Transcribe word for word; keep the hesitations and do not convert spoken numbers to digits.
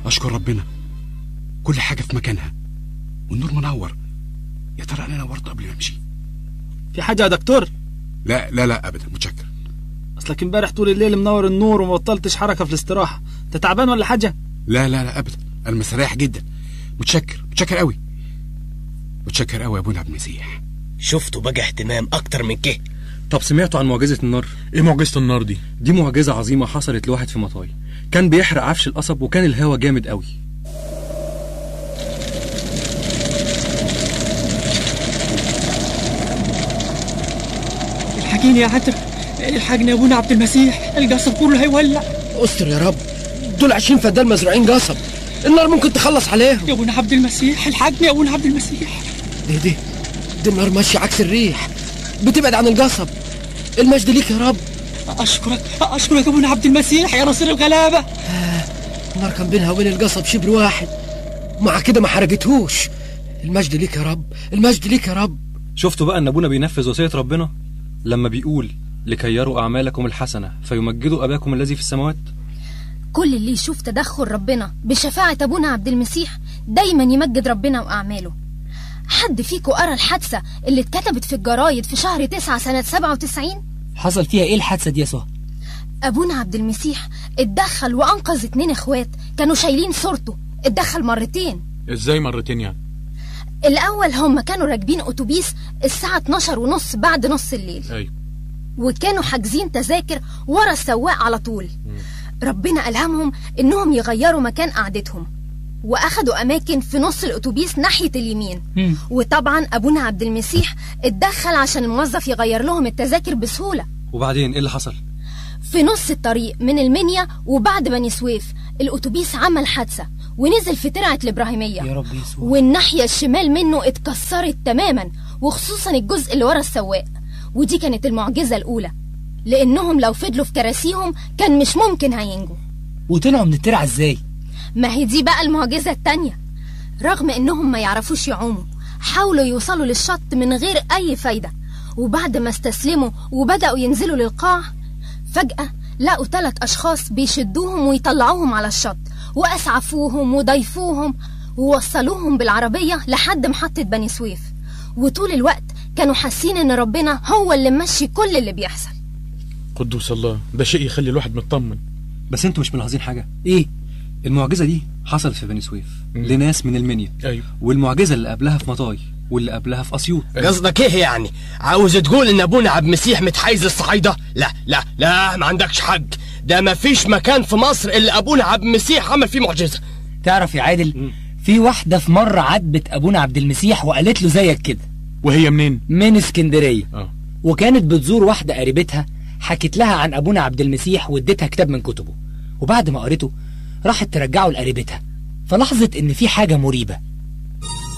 اشكر ربنا، كل حاجه في مكانها والنور منور. يا ترى انا نورت قبل ما امشي؟ في حاجه يا دكتور؟ لا لا لا ابدا، متشكر. اصلك امبارح طول الليل منور النور وما بطلتش حركه في الاستراحه. انت تعبان ولا حاجه؟ لا لا لا ابدا، انا مستريح جدا. متشكر متشكر قوي، متشكر قوي يا ابونا عبد المسيح. شفتوا بقى اهتمام اكتر من كده. طب سمعتوا عن معجزه النار؟ ايه معجزه النار دي؟ دي معجزه عظيمه حصلت لواحد في مطاي، كان بيحرق عفش القصب وكان الهوا جامد قوي. الحقيني يا عتر، الحقني يا ابونا عبد المسيح، القصب كله هيولع. استر يا رب، دول عشرين فدان مزروعين قصب، النار ممكن تخلص عليهم. يا ابونا عبد المسيح الحقني يا ابونا عبد المسيح. دي دي دي النار ماشيه عكس الريح، بتبعد عن القصب. المجد ليك يا رب. اشكرك اشكرك يا ابونا عبد المسيح يا نصير الغلابه. آه. النار كان بينها وبين القصب شبر واحد، مع كده ما حرقتهوش. المجد ليك يا رب، المجد ليك يا رب. شفتوا بقى ان ابونا بينفذ وصيه ربنا لما بيقول لكي يروا اعمالكم الحسنه فيمجدوا اباكم الذي في السماوات؟ كل اللي يشوف تدخل ربنا بشفاعة ابونا عبد المسيح دايما يمجد ربنا واعماله. حد فيكم قرا الحادثه اللي اتكتبت في الجرايد في شهر تسعة سنه سبعة وتسعين؟ حصل فيها ايه الحادثه دي يا سهى؟ ابونا عبد المسيح اتدخل وانقذ اتنين اخوات كانوا شايلين صورته. اتدخل مرتين. ازاي مرتين يعني؟ الاول هم كانوا راكبين اتوبيس الساعه اتناشر ونص بعد نص الليل. ايوه. وكانوا حاجزين تذاكر ورا السواق على طول. م. ربنا ألهمهم انهم يغيروا مكان قعدتهم واخدوا اماكن في نص الاتوبيس ناحيه اليمين. م. وطبعا ابونا عبد المسيح اتدخل عشان الموظف يغير لهم التذاكر بسهوله. وبعدين ايه اللي حصل؟ في نص الطريق من المنيا وبعد بني سويف الاتوبيس عمل حادثه ونزل في ترعه الابراهيميه. يا رب يسوع. والناحيه الشمال منه اتكسرت تماما، وخصوصا الجزء اللي ورا السواق. ودي كانت المعجزه الاولى، لانهم لو فضلوا في كراسيهم كان مش ممكن هينجوا. وطلعوا من الترعه ازاي؟ ما هي دي بقى المعجزه التانية. رغم انهم ما يعرفوش يعوموا حاولوا يوصلوا للشط من غير اي فايده، وبعد ما استسلموا وبداوا ينزلوا للقاع فجاه لقوا ثلاث اشخاص بيشدوهم ويطلعوهم على الشط، واسعفوهم وضيفوهم ووصلوهم بالعربيه لحد محطه بني سويف. وطول الوقت كانوا حاسين ان ربنا هو اللي ممشي كل اللي بيحصل. قدوس الله، ده شيء يخلي الواحد مطمن. بس انتوا مش ملاحظين حاجه؟ ايه؟ المعجزه دي حصلت في بني سويف لناس من المنيا. ايوه. والمعجزه اللي قبلها في مطاي واللي قبلها في اسيوط. قصدك ايه يعني؟ عاوز تقول ان ابونا عبد المسيح متحيز للصعايده؟ لا لا لا، ما عندكش حق. ده ما فيش مكان في مصر الا ابونا عبد المسيح عمل فيه معجزه. تعرف يا عادل، م. في واحده في مره عاتبت ابونا عبد المسيح وقالت له زيك كده. وهي منين؟ من اسكندريه. اه. وكانت بتزور واحده قريبتها حكت لها عن ابونا عبد المسيح واديتها كتاب من كتبه، وبعد ما قريته راحت ترجعه لقريبتها، فلاحظت ان في حاجه مريبه،